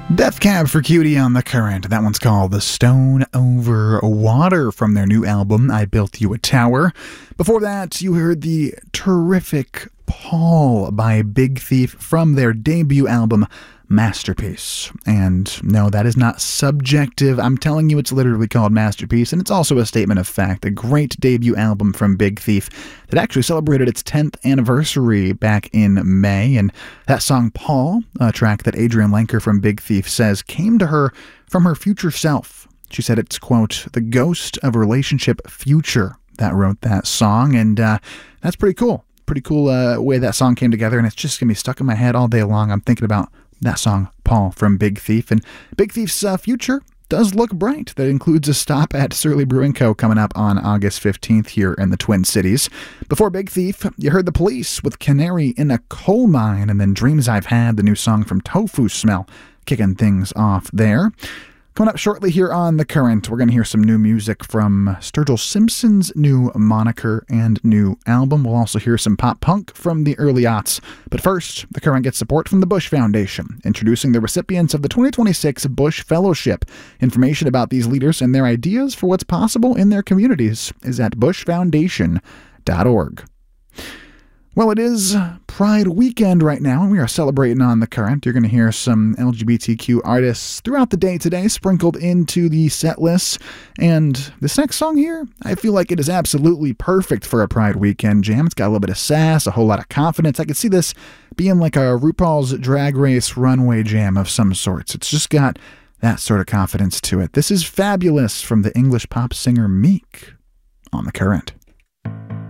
Death Cab for Cutie on The Current. That one's called The Stone Over Water from their new album, I Built You a Tower. Before that, you heard the terrific Paul by Big Thief from their debut album, Masterpiece. And no, that is not subjective. I'm telling you, it's literally called Masterpiece, and it's also a statement of fact. A great debut album from Big Thief that actually celebrated its 10th anniversary back in May. And that song, Paul, a track that Adrienne Lenker from Big Thief says came to her from her future self. She said it's, quote, the ghost of relationship future that wrote that song, and that's pretty cool. Pretty cool way that song came together, and it's just going to be stuck in my head all day long. I'm thinking about that song, Paul, from Big Thief. And Big Thief's future does look bright. That includes a stop at Surly Brewing Co. coming up on August 15th here in the Twin Cities. Before Big Thief, you heard The Police with Canary in a Coal Mine, and then Dreams I've Had, the new song from Tofu Smell, kicking things off there. Coming up shortly here on The Current, we're going to hear some new music from Sturgill Simpson's new moniker and new album. We'll also hear some pop punk from the early aughts. But first, The Current gets support from the Bush Foundation, introducing the recipients of the 2026 Bush Fellowship. Information about these leaders and their ideas for what's possible in their communities is at bushfoundation.org. Well, it is Pride weekend right now, and we are celebrating on The Current. You're going to hear some LGBTQ artists throughout the day today sprinkled into the set list. And this next song here, I feel like it is absolutely perfect for a Pride weekend jam. It's got a little bit of sass, a whole lot of confidence. I could see this being like a RuPaul's Drag Race runway jam of some sorts. It's just got that sort of confidence to it. This is Fabulous from the English pop singer Meek on The Current.